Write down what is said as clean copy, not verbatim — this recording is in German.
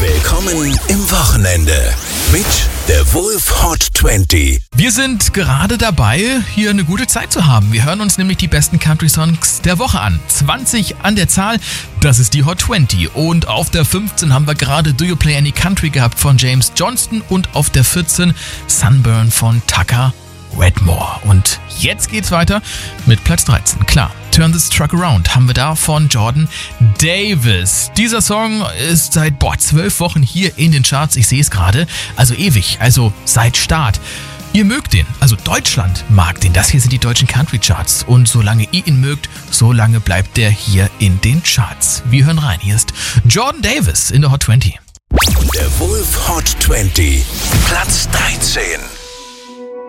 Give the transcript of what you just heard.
Willkommen im Wochenende mit der Wolf Hot 20. Wir sind gerade dabei, hier eine gute Zeit zu haben. Wir hören uns nämlich die besten Country-Songs der Woche an. 20 an der Zahl, das ist die Hot 20. Und auf der 15 haben wir gerade Do You Play Any Country gehabt von James Johnston und auf der 14 Sunburn von Tucker Wedmore. Und jetzt geht's weiter mit Platz 13. Klar, Turn This Truck Around haben wir da von Jordan Davis. Dieser Song ist seit 12 Wochen hier in den Charts. Ich sehe es gerade. Also ewig, also seit Start. Ihr mögt den, also Deutschland mag den. Das hier sind die deutschen Country Charts. Und solange ihr ihn mögt, solange bleibt der hier in den Charts. Wir hören rein. Hier ist Jordan Davis in der Hot 20. Der Wolf Hot 20. Platz 13.